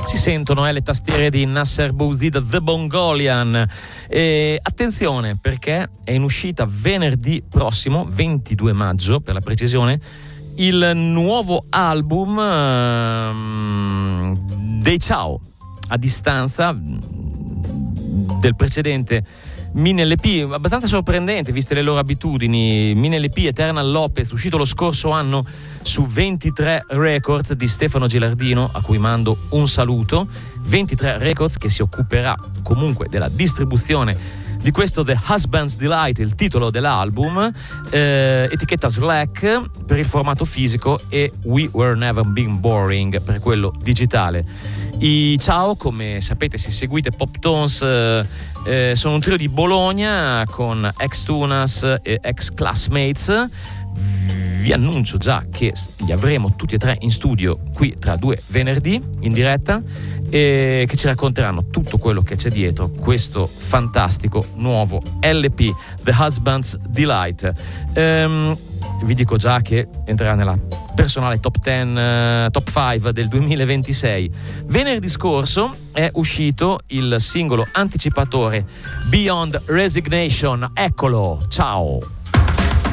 Si sentono le tastiere di Nasser Bouzid The Mongolian. Attenzione, perché è in uscita venerdì prossimo, 22 maggio per la precisione, il nuovo album dei Ciao, a distanza del precedente Mine LP, abbastanza sorprendente viste le loro abitudini. Mine LP Eternal Lopez, uscito lo scorso anno su 23 Records di Stefano Gilardino, a cui mando un saluto. 23 Records che si occuperà comunque della distribuzione di questo The Husband's Delight, il titolo dell'album, etichetta Slack per il formato fisico e We Were Never Been Boring per quello digitale. I Ciao, come sapete se seguite Pop Tones, sono un trio di Bologna con ex Tunas e ex Classmates. Vi annuncio già che li avremo tutti e tre in studio qui tra 2 venerdì in diretta, e che ci racconteranno tutto quello che c'è dietro questo fantastico nuovo LP The Husband's Delight. Vi dico già che entrerà nella personale top 10, top 5 del 2026. Venerdì scorso è uscito il singolo anticipatore Beyond Resignation. Eccolo, ciao.